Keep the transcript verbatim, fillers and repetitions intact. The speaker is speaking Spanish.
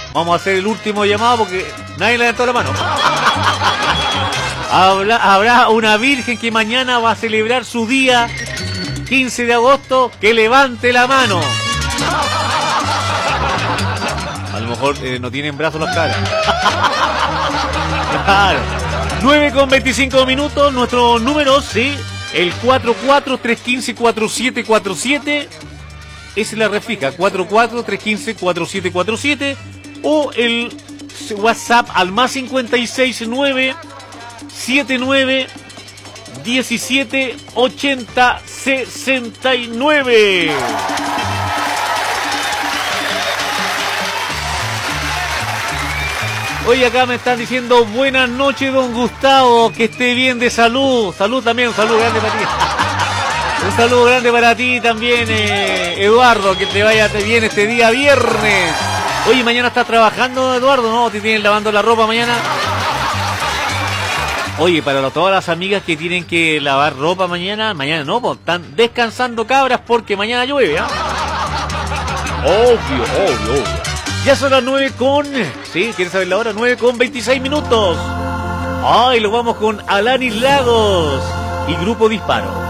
Vamos a hacer el último llamado porque nadie levantó la mano. Habrá, habrá una virgen que mañana va a celebrar su día, quince de agosto, que levante la mano. A lo mejor eh, no tienen brazos las caras. Claro. nueve con veinticinco minutos, nuestros números, sí. El cuatro cuatro tres uno cinco cuatro siete cuatro siete. Esa es la refija, cuatro cuatro tres uno cinco cuatro siete cuatro siete. O el WhatsApp al más cincuenta y seis nueve siete nueve diecisiete ochenta sesenta y nueve. Hoy acá me están diciendo buenas noches, don Gustavo, que esté bien de salud. Salud también, un saludo grande para ti. Un saludo grande para ti también, eh, Eduardo, que te vaya bien este día viernes. Oye, mañana estás trabajando, Eduardo, ¿no? ¿Te tienen lavando la ropa mañana? Oye, para todas las amigas que tienen que lavar ropa mañana, mañana no, pues están descansando cabras porque mañana llueve, ¿ah? ¿eh? Obvio, obvio, obvio. Ya son las nueve con... ¿Sí? ¿Quieres saber la hora? nueve con veintiséis minutos. Ay, lo vamos con Alanis Lagos y Grupo Disparo.